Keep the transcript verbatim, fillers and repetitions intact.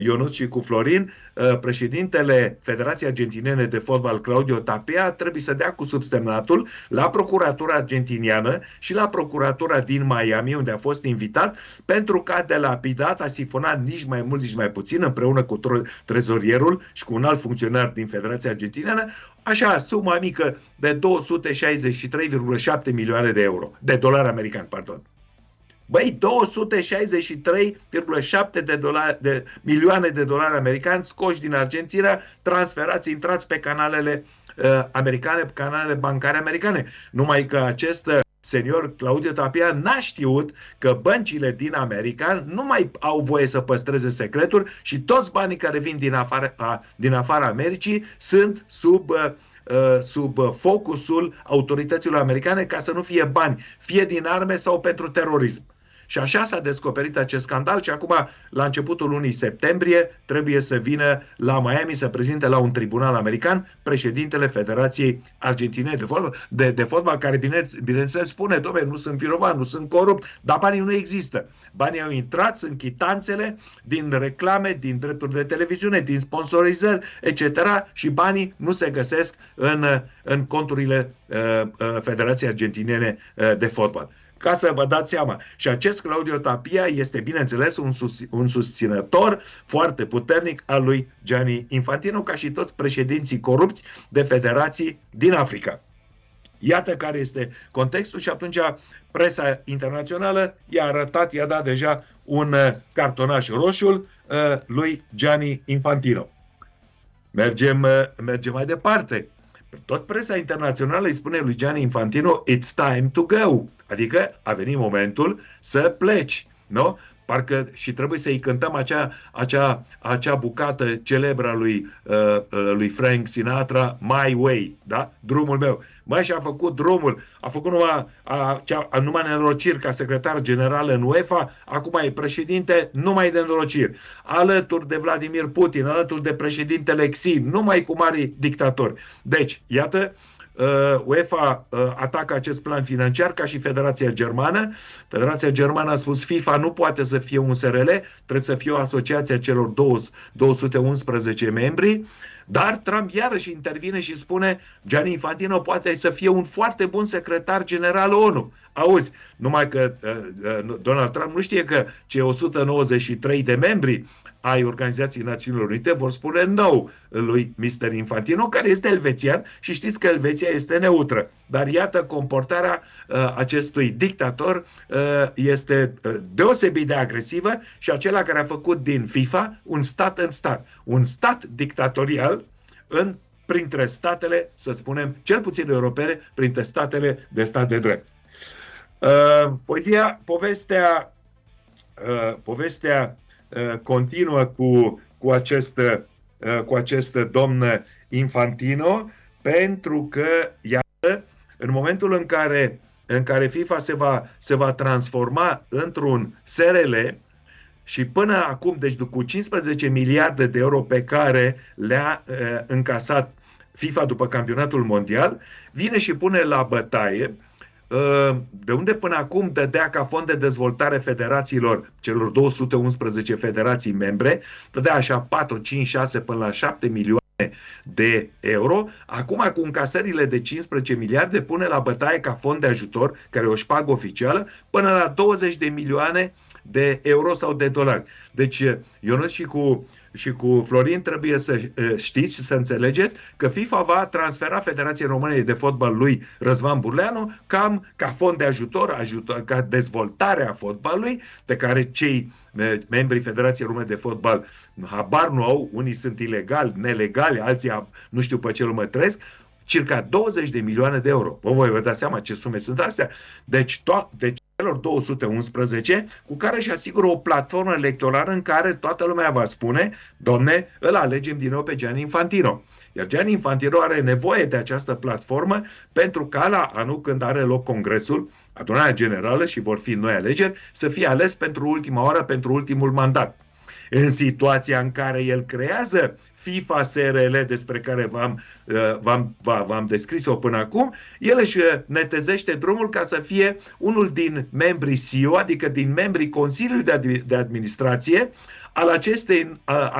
Ionuț și cu Florin, președintele Federației Argentinene de Fotbal, Claudio Tapia, trebuie să dea cu subsemnatul la Procuratura Argentiniană și la Procuratura din Miami, unde a fost invitat, pentru ca de la Pidat a sifonat nici mai mult, nici mai puțin, împreună cu trezorierul și cu un alt funcționar din Federația Argentiniană, așa, suma mică de două sute șaizeci și trei virgulă șapte milioane de euro, de dolari americani, pardon. Băi, două sute șaizeci și trei virgulă șapte de, dolari, de milioane de dolari americani scoși din Argentina, transferați, intrați pe canalele uh, americane, pe canalele bancare americane. Numai că acest uh, senior Claudio Tapia n-a știut că băncile din America nu mai au voie să păstreze secretul și toți banii care vin din afara, a, din afara Americii sunt sub... Uh, sub focusul autorităților americane ca să nu fie bani, fie din arme sau pentru terorism. Și așa s-a descoperit acest scandal și acum, la începutul lunii septembrie, trebuie să vină la Miami să prezinte la un tribunal american președintele Federației Argentinene de Fotbal, de, de fotbal care, bineînțeles, spune, dom'le, nu sunt vinovat, nu sunt corupt, dar banii nu există. Banii au intrat, sunt chitanțele din reclame, din drepturi de televiziune, din sponsorizări, et cetera. Și banii nu se găsesc în, în conturile uh, uh, Federației Argentinene uh, de Fotbal. Ca să vă dați seama. Și acest Claudio Tapia este, bineînțeles, un, sus, un susținător foarte puternic al lui Gianni Infantino, ca și toți președinții corupți de federații din Africa. Iată care este contextul și atunci presa internațională i-a arătat, i-a dat deja un cartonaș roșu lui Gianni Infantino. Mergem, mergem mai departe. Tot presa internațională îi spune lui Gianni Infantino, it's time to go. Adică a venit momentul să pleci, nu? Parcă și trebuie să-i cântăm acea, acea, acea bucată celebră a lui, uh, lui Frank Sinatra, My Way, da? Drumul meu. Măi, și-a făcut drumul, a făcut numai, a, a, numai nenorociri ca secretar general în UEFA, acum e președinte, numai de nenorociri. Alături de Vladimir Putin, alături de președintele Xi, numai cu mari dictatori. Deci, iată, UEFA atacă acest plan financiar ca și Federația Germană. Federația Germană a spus FIFA nu poate să fie un S R L, trebuie să fie o asociație a celor două sute unsprezece membri. Dar Trump iarăși intervine și spune Gianni Infantino poate să fie un foarte bun secretar general O N U. Auzi, numai că uh, Donald Trump nu știe că cei o sută nouăzeci și trei de membri ai Organizației Națiunilor Unite vor spune no lui mister Infantino, care este elvețian și știți că Elveția este neutră. Dar iată, comportarea uh, acestui dictator uh, este uh, deosebit de agresivă și acela care a făcut din FIFA un stat în stat. Un stat dictatorial în, printre statele, să spunem, cel puțin europene, printre statele de stat de drept. Uh, poezia, povestea, uh, povestea uh, continuă cu, cu, acest, uh, cu acest domn Infantino, pentru că, iată, în momentul în care, în care FIFA se va, se va transforma într-un S R L și până acum, deci cu cincisprezece miliarde de euro pe care le-a uh, încasat FIFA după campionatul mondial, vine și pune la bătaie de unde până acum dădea ca fond de dezvoltare federațiilor, celor două sute unsprezece federații membre, dădea așa patru, cinci, șase până la șapte milioane de euro. Acum, cu încasările de cincisprezece miliarde, pune la bătaie ca fond de ajutor, care e o șpagă oficială, până la douăzeci de milioane de euro sau de dolari. Deci, Ionuț și cu și cu Florin trebuie să știți și să înțelegeți că FIFA va transfera Federației Române de Fotbal lui Răzvan Burleanu cam ca fond de ajutor, ajutor ca dezvoltare a fotbalului, de care cei membrii Federației Române de Fotbal habar nu au, unii sunt ilegali, nelegali, alții nu știu pe ce lume trăiesc, circa douăzeci de milioane de euro. Vă voi vă da seama ce sume sunt astea. Deci, to- deci celor două sute unsprezece, cu care își asigură o platformă electorală în care toată lumea va spune, domne, îl alegem din nou pe Gianni Infantino. Iar Gianni Infantino are nevoie de această platformă pentru ca la anul când are loc congresul, adunarea generală și vor fi noi alegeri, să fie ales pentru ultima oară, pentru ultimul mandat. În situația în care el creează FIFA S R L, despre care v-am, v-am, v-am descris-o până acum, el își netezește drumul ca să fie unul din membrii C E O, adică din membrii Consiliului de Administrație al acestei,